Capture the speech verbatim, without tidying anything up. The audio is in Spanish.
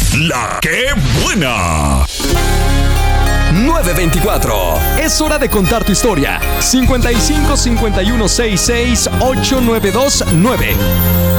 La que buena. nueve veinticuatro. Es hora de contar tu historia. cincuenta y cinco cincuenta y uno sesenta y seis ochenta y nueve veintinueve.